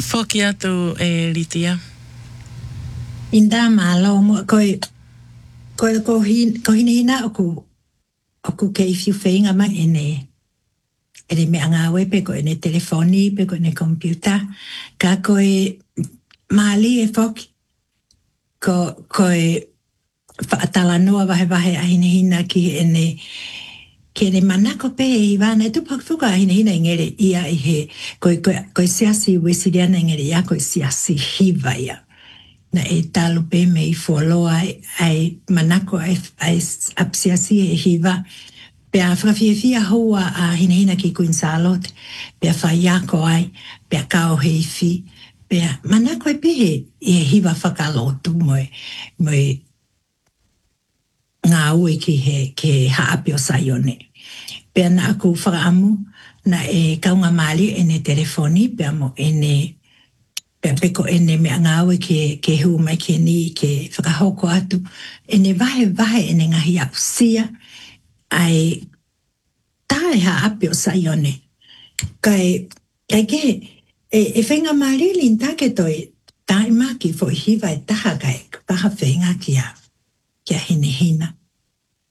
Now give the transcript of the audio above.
Foki atu litia. Inda malo mo ko hinina oku ke if you feinga ma ene me angawe pe ko ene telefoni pe ko ene computer ka ko mali foki ko faatala noa vahe a hina ki ene manako pe ivana tu pakfuka hina ngere ia he ko siasi wesiriana ngere ya ko siasi hivaya na talu pe me foloa ai manako ai apsiasi hiva pe afrafia hoa a hina ki kuin salot pe fayako ai pe kao heifi pe manako pe hiva fakalotu moi ngā ue ke haapio sayone. Pea na aku whakaamu na kaunga mali ene telefoni, pea mo pea peko ene mea ngā ue ke hu mai ke ni ke whakahoko atu. Ene vahe ene ngahi apusia ai tae haapio sayone. Kai ke whenga mali lintake toi tae maki fo hiva taha kai paha whenga kia hina.